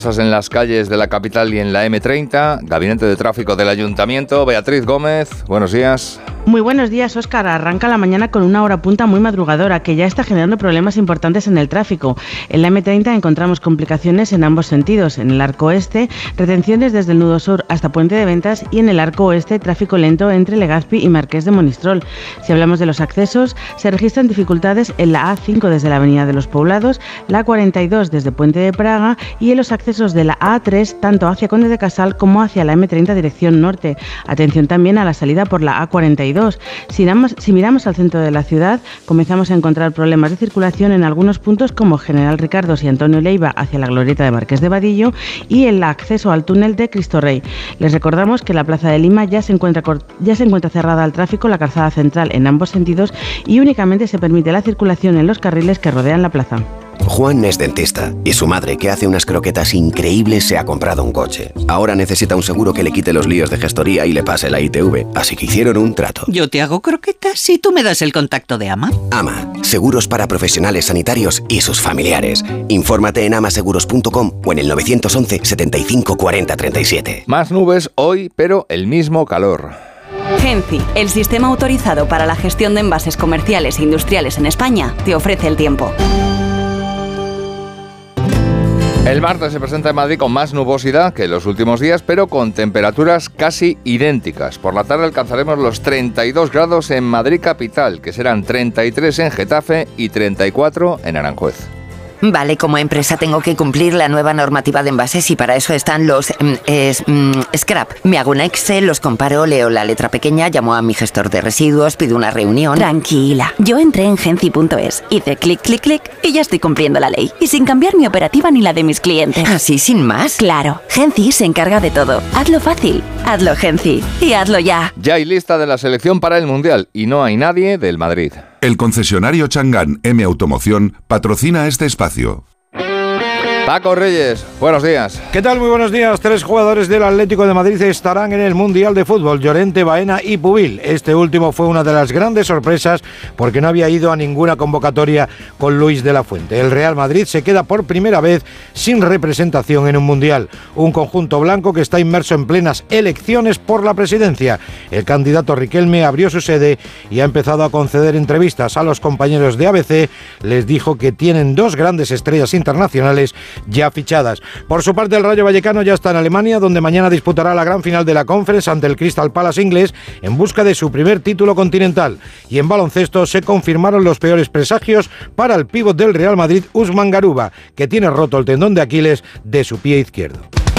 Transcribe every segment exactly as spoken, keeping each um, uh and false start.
En las calles de la capital y en la eme treinta, Gabinete de Tráfico del Ayuntamiento. Beatriz Gómez, buenos días. Muy buenos días, Óscar. Arranca la mañana con una hora punta muy madrugadora que ya está generando problemas importantes en el tráfico. En la eme treinta encontramos complicaciones en ambos sentidos. En el arco este, retenciones desde el nudo sur hasta Puente de Ventas, y en el arco oeste, tráfico lento entre Legazpi y Marqués de Monistrol. Si hablamos de los accesos, se registran dificultades en la a cinco desde la Avenida de los Poblados, la a cuarenta y dos desde Puente de Praga y en los accesos de la a tres tanto hacia Conde de Casal como hacia la eme treinta dirección norte. Atención también a la salida por la a cuarenta y dos. Si miramos, si miramos al centro de la ciudad, comenzamos a encontrar problemas de circulación en algunos puntos como General Ricardos y Antonio Leiva hacia la glorieta de Marqués de Vadillo y el acceso al túnel de Cristo Rey. Les recordamos que la Plaza de Lima ya se encuentra, ya se encuentra cerrada al tráfico, la calzada central en ambos sentidos, y únicamente se permite la circulación en los carriles que rodean la plaza. Juan es dentista y su madre, que hace unas croquetas increíbles, se ha comprado un coche. Ahora necesita un seguro que le quite los líos de gestoría y le pase la I T V, así que hicieron un trato. Yo te hago croquetas y tú me das el contacto de Ama. Ama, seguros para profesionales sanitarios y sus familiares. Infórmate en amaseguros punto com o en el nueve once, setenta y cinco, cuarenta, treinta y siete. Más nubes hoy, pero el mismo calor. Genci, el sistema autorizado para la gestión de envases comerciales e industriales en España, te ofrece el tiempo. El martes se presenta en Madrid con más nubosidad que en los últimos días, pero con temperaturas casi idénticas. Por la tarde alcanzaremos los treinta y dos grados en Madrid capital, que serán treinta y tres en Getafe y treinta y cuatro en Aranjuez. Vale, como empresa tengo que cumplir la nueva normativa de envases y para eso están los mm, es, mm, scrap. Me hago un Excel, los comparo, leo la letra pequeña, llamo a mi gestor de residuos, pido una reunión. Tranquila, yo entré en genci punto es, hice clic, clic, clic y ya estoy cumpliendo la ley. Y sin cambiar mi operativa ni la de mis clientes. ¿Así sin más? Claro, Genci se encarga de todo. Hazlo fácil, hazlo Genci y hazlo ya. Ya hay lista de la selección para el Mundial y no hay nadie del Madrid. El concesionario Chang'an M Automoción patrocina este espacio. Paco Reyes, buenos días. ¿Qué tal? Muy buenos días. Tres jugadores del Atlético de Madrid estarán en el Mundial de Fútbol: Llorente, Baena y Pubil. Este último fue una de las grandes sorpresas porque no había ido a ninguna convocatoria con Luis de la Fuente. El Real Madrid se queda por primera vez sin representación en un Mundial. Un conjunto blanco que está inmerso en plenas elecciones por la presidencia. El candidato Riquelme abrió su sede y ha empezado a conceder entrevistas a los compañeros de A B C. Les dijo que tienen dos grandes estrellas internacionales ya fichadas. Por su parte, el Rayo Vallecano ya está en Alemania, donde mañana disputará la gran final de la Conference ante el Crystal Palace inglés en busca de su primer título continental. Y en baloncesto se confirmaron los peores presagios para el pívot del Real Madrid, Usman Garuba, que tiene roto el tendón de Aquiles de su pie izquierdo.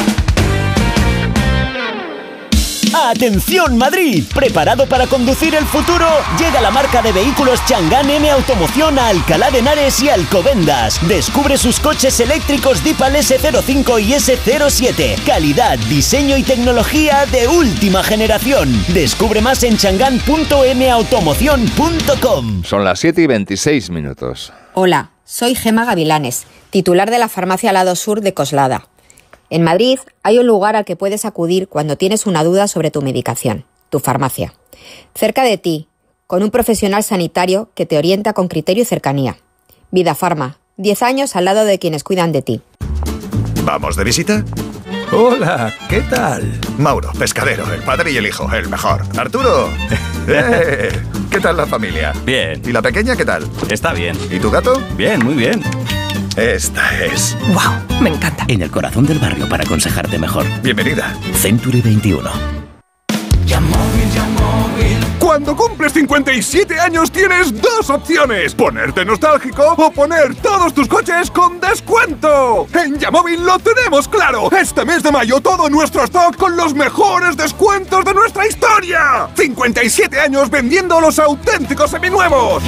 ¡Atención Madrid! ¿Preparado para conducir el futuro? Llega la marca de vehículos Chang'an M Automoción a Alcalá de Henares y Alcobendas. Descubre sus coches eléctricos Dipal ese cero cinco y ese cero siete. Calidad, diseño y tecnología de última generación. Descubre más en chang'an punto m automoción punto com. Son las siete y veintiséis minutos. Hola, soy Gema Gavilanes, titular de la farmacia Lado Sur de Coslada. En Madrid hay un lugar al que puedes acudir cuando tienes una duda sobre tu medicación, tu farmacia. Cerca de ti, con un profesional sanitario que te orienta con criterio y cercanía. Vida Farma, diez años al lado de quienes cuidan de ti. ¿Vamos de visita? Hola, ¿qué tal? Mauro, pescadero, el padre y el hijo, el mejor. Arturo, eh, ¿qué tal la familia? Bien. ¿Y la pequeña qué tal? Está bien. ¿Y tu gato? Bien, muy bien. Esta es... ¡Wow! Me encanta. En el corazón del barrio para aconsejarte mejor. Bienvenida. Century veintiuno. Cuando cumples cincuenta y siete años tienes dos opciones: ponerte nostálgico o poner todos tus coches con descuento. En Yamóvil lo tenemos claro. Este mes de mayo todo nuestro stock con los mejores descuentos de nuestra historia. cincuenta y siete años vendiendo los auténticos seminuevos.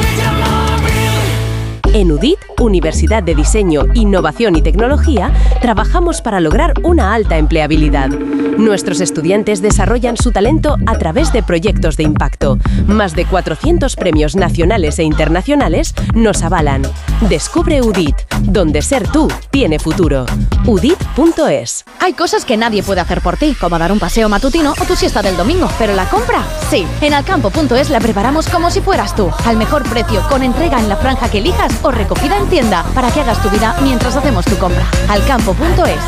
En U D I T, Universidad de Diseño, Innovación y Tecnología, trabajamos para lograr una alta empleabilidad. Nuestros estudiantes desarrollan su talento a través de proyectos de impacto. Más de cuatrocientos premios nacionales e internacionales nos avalan. Descubre U D I T, donde ser tú tiene futuro. U D I T punto es. Hay cosas que nadie puede hacer por ti, como dar un paseo matutino o tu siesta del domingo, pero la compra, sí. En alcampo punto es la preparamos como si fueras tú, al mejor precio, con entrega en la franja que elijas o recogida en tienda, para que hagas tu vida mientras hacemos tu compra. alcampo punto es.